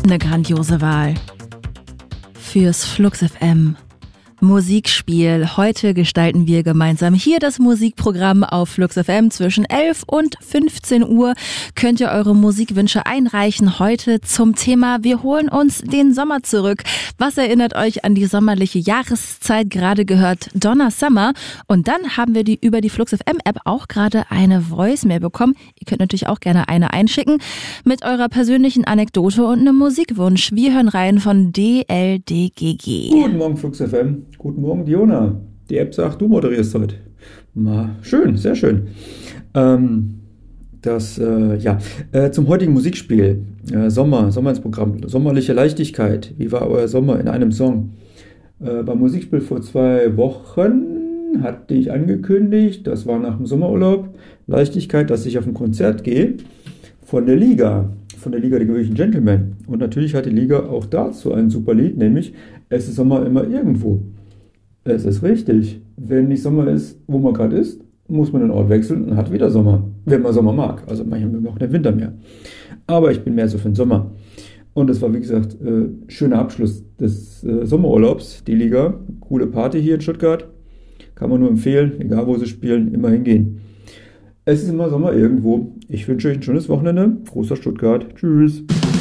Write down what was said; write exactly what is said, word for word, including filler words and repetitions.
Eine grandiose Wahl fürs Flux F M Musikspiel. Heute gestalten wir gemeinsam hier das Musikprogramm auf Flux F M. Zwischen elf und fünfzehn Uhr könnt ihr eure Musikwünsche einreichen. Heute zum Thema Wir holen uns den Sommer zurück. Was erinnert euch an die sommerliche Jahreszeit? Gerade gehört Donna Summer. Und dann haben wir die über die Flux F M App auch gerade eine Voicemail bekommen. Ihr könnt natürlich auch gerne eine einschicken mit eurer persönlichen Anekdote und einem Musikwunsch. Wir hören rein von D L D G G. Guten Morgen Flux F M. Guten Morgen, Diona. Die App sagt, du moderierst heute. Na, schön, sehr schön. Ähm, das, äh, ja, äh, zum heutigen Musikspiel. Äh, Sommer, Sommer ins Programm. Sommerliche Leichtigkeit. Wie war euer Sommer in einem Song? Äh, beim Musikspiel vor zwei Wochen hatte ich angekündigt, das war nach dem Sommerurlaub, Leichtigkeit, dass ich auf ein Konzert gehe von der Liga. Von der Liga der gewöhnlichen Gentlemen. Und natürlich hat die Liga auch dazu ein super Lied, nämlich Es ist Sommer immer irgendwo. Es ist richtig. Wenn nicht Sommer ist, wo man gerade ist, muss man den Ort wechseln und hat wieder Sommer. Wenn man Sommer mag. Also manche mögen auch den Winter mehr. Aber ich bin mehr so für den Sommer. Und es war, wie gesagt, äh, schöner Abschluss des äh, Sommerurlaubs. Die Liga, coole Party hier in Stuttgart. Kann man nur empfehlen, egal wo sie spielen, immer hingehen. Es ist immer Sommer irgendwo. Ich wünsche euch ein schönes Wochenende. Großer Stuttgart. Tschüss.